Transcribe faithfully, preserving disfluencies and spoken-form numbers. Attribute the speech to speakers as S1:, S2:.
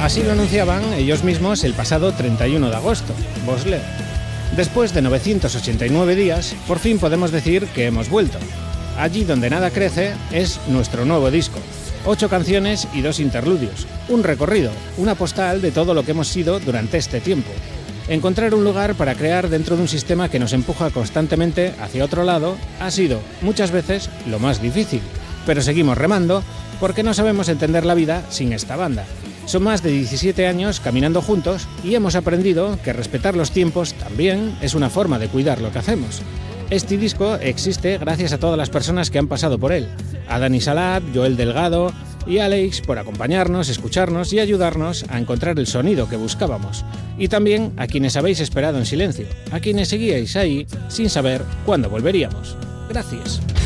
S1: Así lo anunciaban ellos mismos el pasado treinta y uno de agosto, vos leo. Después de novecientos ochenta y nueve días, por fin podemos decir que hemos vuelto. Allí donde nada crece es nuestro nuevo disco. Ocho canciones y dos interludios. Un recorrido, una postal de todo lo que hemos sido durante este tiempo. Encontrar un lugar para crear dentro de un sistema que nos empuja constantemente hacia otro lado ha sido, muchas veces, lo más difícil. Pero seguimos remando porque no sabemos entender la vida sin esta banda. Son más de diecisiete años caminando juntos y hemos aprendido que respetar los tiempos también es una forma de cuidar lo que hacemos. Este disco existe gracias a todas las personas que han pasado por él. A Dani Salat, Joel Delgado y Alex por acompañarnos, escucharnos y ayudarnos a encontrar el sonido que buscábamos. Y también a quienes habéis esperado en silencio, a quienes seguíais ahí sin saber cuándo volveríamos. Gracias.